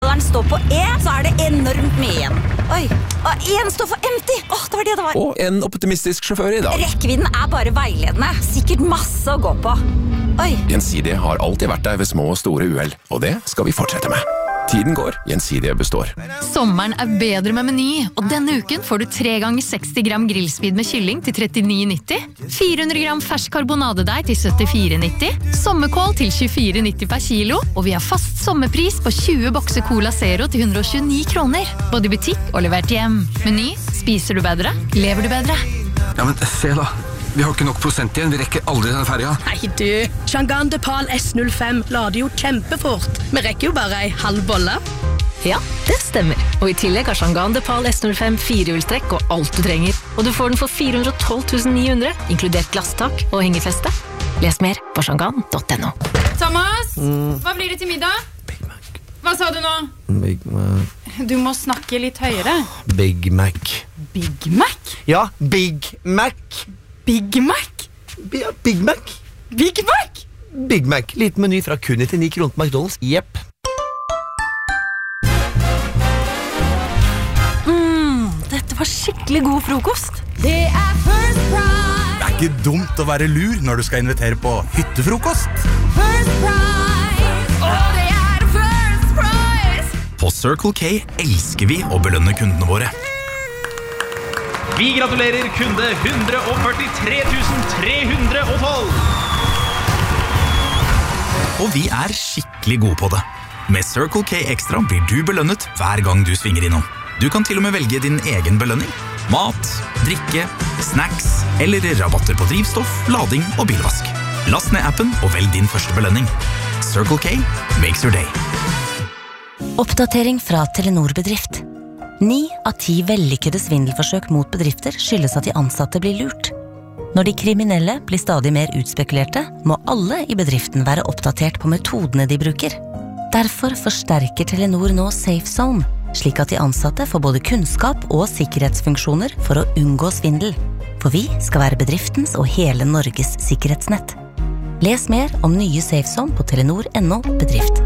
høyttaleren står på E, så det enormt mye igjen. Oi, og en står for empty. Det var det det var. Og en optimistisk sjåfør i dag. Rekkevidden bare veiledende. Sikkert masse å gå på. Oi. Gjensidige har alltid vært der ved små og store uheld, og det skal vi fortsette med. Tiden går, Gjensidige består. Sommeren bedre med Meny, og denne uken får du 3 ganger 60 gram grillspid med kylling til 39,90, 400 gram fersk karbonadedeig til 74,90, sommerkål til 24,90 per kilo, og vi har fast sommerpris på 20 bokser Cola Zero til 129 kroner, både i butikk og levert hjem. Meny, spiser du bedre, lever du bedre. Ja, men se da. Vi har ikke nok prosent igjen, vi rekker aldri den ferja. Nei du, Changan de Pal S05 lader jo kjempefort. Vi rekker jo bare en halv bolle. Ja, det stemmer. Og i tillegg har Changan de Pal S05 firehjulstrekk og alt du trenger. Og du får den for 412 900, inkludert glasstak og hengefeste. Les mer på changan.no. Thomas, hva blir det til middag? Big Mac. Hva sa du nå? Big Mac. Du må snakke litt høyere. Big Mac. Big Mac? Ja, Big Mac. Big Mac? Ja, Big Mac. Big Mac? Big Mac. Liten meny fra kun 99 kroner på McDonald's. Jepp. Dette var skikkelig god frokost. Det First Price. Det ikke dumt å være lur når du skal invitere på hyttefrokost. First Price. Det First Price. På Circle K elsker vi å belønne kundene våre. Vi gratulerer kunde 143 312. Og vi skikkelig gode på det. Med Circle K Extra blir du belønnet hver gang du svinger innom. Du kan til og med velge din egen belønning. Mat, drikke, snacks eller rabatter på drivstoff, lading og bilvask. Last ned appen og velg din første belønning. Circle K makes your day. Oppdatering fra Telenor Bedrift. 9 av 10 vellykkede svindelforsøk mot bedrifter skyldes at de ansatte blir lurt. Når de kriminelle blir stadig mer utspekulerte, må alle i bedriften være oppdatert på metodene de bruker. Derfor forsterker Telenor nå Safe Zone, slik at de ansatte får både kunnskap og sikkerhetsfunksjoner for å unngå svindel. For vi skal være bedriftens og hele Norges sikkerhetsnett. Les mer om nye Safe Zone på telenor.no bedrift.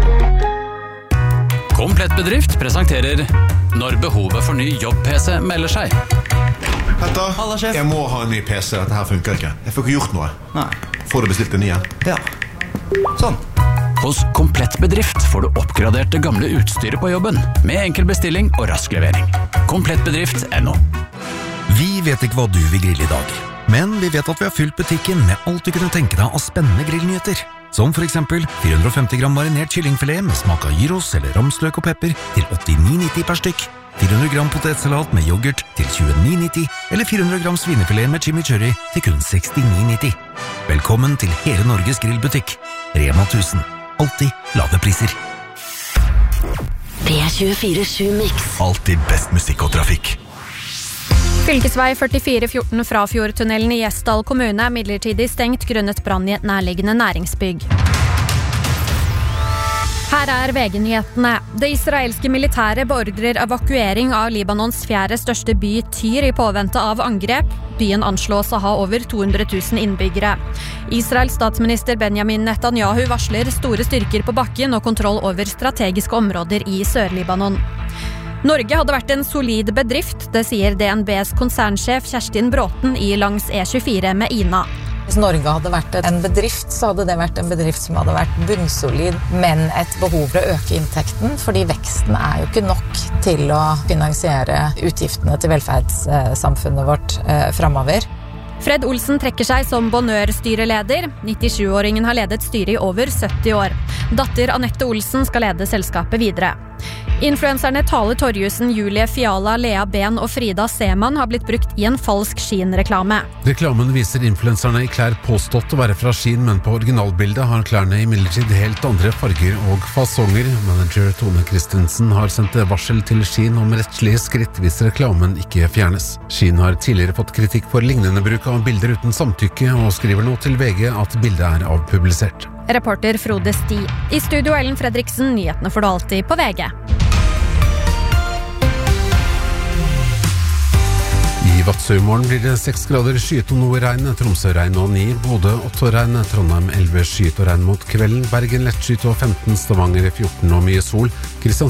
Komplett bedrift presenterer når behovet for ny jobb-PC melder seg. Petter, jeg må ha en ny PC. Dette her funker ikke. Jeg får ikke gjort noe. Nei. Får du bestilt en ny? Ja. Sånn. Hos Komplett bedrift får du oppgradert det gamle utstyret på jobben, med enkel bestilling og rask levering. Komplettbedrift.no. Vi vet ikke hva du vil grille i dag, men vi vet at vi har fylt butikken med alt du kunne tenke deg av spennende grillnyheter. Som for eksempel 450 gram marinert kyllingfilet med smak av gyros eller ramsløk og pepper til 89,90 per stykk, 400 gram potetsalat med yoghurt til 29,90 eller 400 gram svinefilet med chimichurri til kun 69,90. Velkommen til hele Norges grillbutikk. Rema 1000. Alltid lave priser. P24 Mix. Alltid best musikk og trafikk. Fylkesvei 4414 fra Fjordtunnelen i Gjesdal kommune midlertidig stengt grunnet brann i et nærliggende næringsbygg. Her VG-nyhetene. Det israelske militæret beordrer evakuering av Libanons 4. største by Tyr i påvente av angrep. Byen anslås å ha over 200 000 innbyggere. Israels statsminister Benjamin Netanyahu varsler store styrker på bakken og kontroll over strategiske områder i Sør-Libanon. Norge hadde vært en solid bedrift, det sier DNBs konsernsjef Kjerstin Bråten i langs E24 med Ina. Hvis Norge hadde vært en bedrift, så hadde det vært en bedrift som hadde vært bunnsolid, men et behov for å øke inntekten, fordi veksten jo ikke nok til å finansiere utgiftene til velferdssamfunnet vårt fremover. Fred Olsen trekker seg som Bonheur-styreleder. 97-åringen har ledet styret i over 70 år. Datter Annette Olsen skal lede selskapet videre. Influenserne Tale Torjussen, Julie Fiala, Lea Ben og Frida Seman har blitt brukt i en falsk Shein-reklame. Reklamen viser influenserne i klær påstått å være fra Shein, men på originalbildet har klærne imidlertid helt andre farger og fasonger. Manager Tone Christensen har sendt varsel til Shein om rettslige skritt hvis reklamen ikke fjernes. Shein har tidligere fått kritikk for lignende bruk av bilder uten samtykke, og skriver nå til VG at bildet avpublisert. Reporter Frode Sti. I studio Ellen Fredriksen, nyhetene får du alltid på VG. I Vadsø i morgen blir det 6 grader skyet og noe regn, Tromsø regn og 9, Bodø 8 regn, Trondheim 11 skyet og regn mot kvelden, Bergen lett skyet og 15, Stavanger 14 og mye sol, Kristiansand